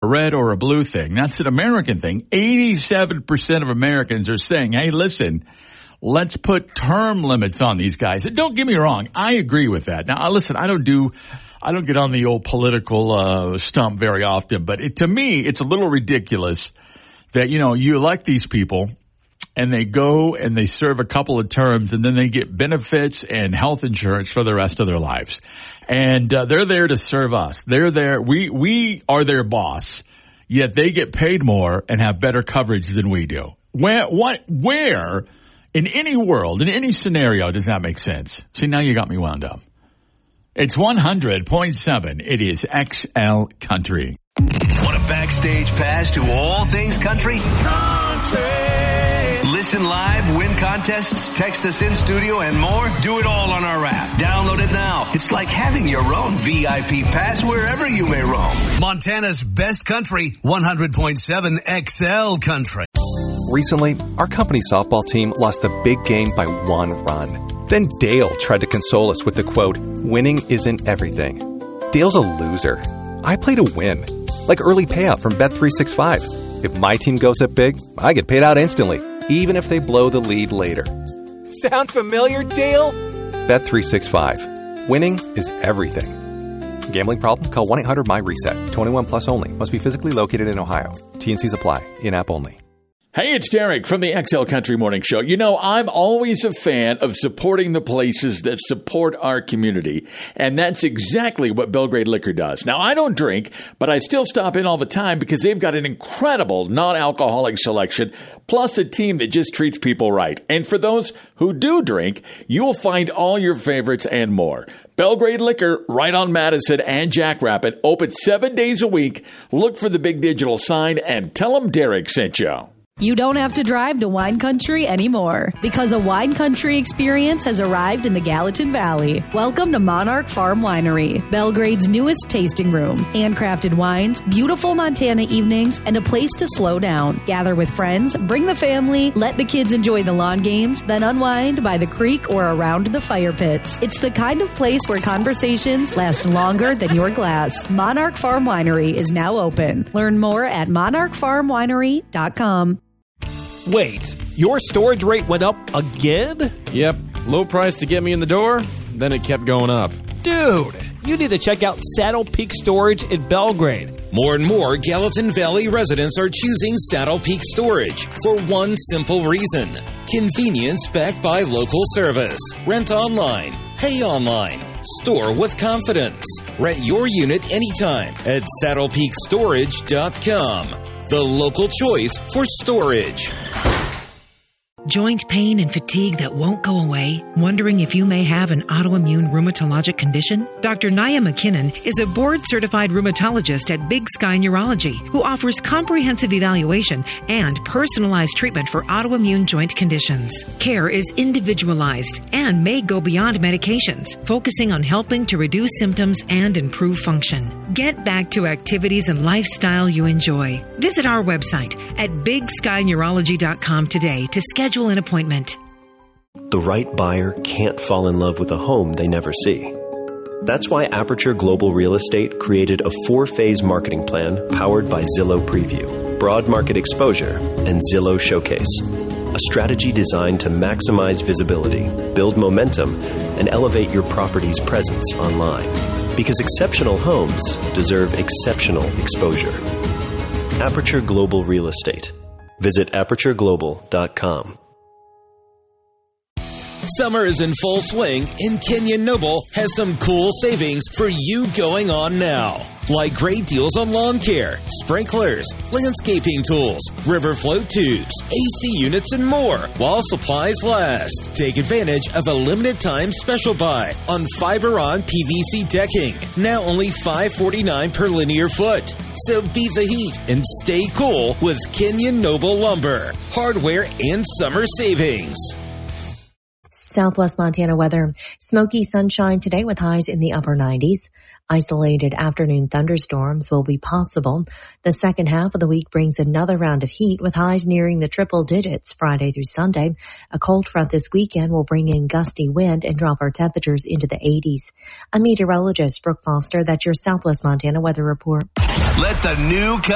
red or a blue thing. That's an American thing. 87% of Americans are saying, hey, listen, let's put term limits on these guys. And don't get me wrong. I agree with that. Now, listen, I don't get on the old political stump very often, but to me, it's a little ridiculous that, you elect these people and they go and they serve a couple of terms and then they get benefits and health insurance for the rest of their lives. And they're there to serve us. They're there. We are their boss, yet they get paid more and have better coverage than we do. Where in any world, in any scenario, does that make sense? See, now you got me wound up. It's 100.7. It is XL Country. Want a backstage pass to all things country? Listen live, win contests, text us in studio, and more. Do it all on our app. Download it now. It's like having your own VIP pass wherever you may roam. Montana's best country, 100.7 XL Country. Recently, our company softball team lost a big game by 1 run. Then Dale tried to console us with the quote, "Winning isn't everything." Dale's a loser. I play to win. Like early payout from Bet365. If my team goes up big, I get paid out instantly, even if they blow the lead later. Sound familiar, Dale? Bet365. Winning is everything. Gambling problem? Call 1-800-MY-RESET. 21 plus only. Must be physically located in Ohio. T&Cs apply. In-app only. Hey, it's Derek from the XL Country Morning Show. I'm always a fan of supporting the places that support our community, and that's exactly what Belgrade Liquor does. Now, I don't drink, but I still stop in all the time because they've got an incredible non-alcoholic selection, plus a team that just treats people right. And for those who do drink, you will find all your favorites and more. Belgrade Liquor, right on Madison and Jackrabbit, open 7 days a week. Look for the big digital sign and tell them Derek sent you. You don't have to drive to wine country anymore because a wine country experience has arrived in the Gallatin Valley. Welcome to Monarch Farm Winery, Belgrade's newest tasting room. Handcrafted wines, beautiful Montana evenings, and a place to slow down. Gather with friends, bring the family, let the kids enjoy the lawn games, then unwind by the creek or around the fire pits. It's the kind of place where conversations last longer than your glass. Monarch Farm Winery is now open. Learn more at monarchfarmwinery.com. Wait, your storage rate went up again? Yep, low price to get me in the door, then it kept going up. Dude, you need to check out Saddle Peak Storage in Belgrade. More and more Gallatin Valley residents are choosing Saddle Peak Storage for one simple reason. Convenience backed by local service. Rent online, pay online, store with confidence. Rent your unit anytime at saddlepeakstorage.com. The local choice for storage. Joint pain and fatigue that won't go away? Wondering if you may have an autoimmune rheumatologic condition? Dr. Naya McKinnon is a board-certified rheumatologist at Big Sky Neurology who offers comprehensive evaluation and personalized treatment for autoimmune joint conditions. Care is individualized and may go beyond medications, focusing on helping to reduce symptoms and improve function. Get back to activities and lifestyle you enjoy. Visit our website at bigskyneurology.com today to schedule an appointment. The right buyer can't fall in love with a home they never see. That's why Aperture Global Real Estate created a 4-phase marketing plan powered by Zillow Preview, Broad Market Exposure, and Zillow Showcase. A strategy designed to maximize visibility, build momentum, and elevate your property's presence online. Because exceptional homes deserve exceptional exposure. Aperture Global Real Estate. Visit apertureglobal.com. Summer is in full swing, and Kenyon Noble has some cool savings for you going on now. Like great deals on lawn care, sprinklers, landscaping tools, river float tubes, AC units, and more while supplies last. Take advantage of a limited time special buy on Fiberon PVC decking. Now only $5.49 per linear foot. So beat the heat and stay cool with Kenyon Noble Lumber. Hardware and summer savings. Southwest Montana weather. Smoky sunshine today with highs in the upper 90s. Isolated afternoon thunderstorms will be possible. The second half of the week brings another round of heat with highs nearing the triple digits Friday through Sunday. A cold front this weekend will bring in gusty wind and drop our temperatures into the 80s. I'm meteorologist Brooke Foster. That's your Southwest Montana weather report. Let the new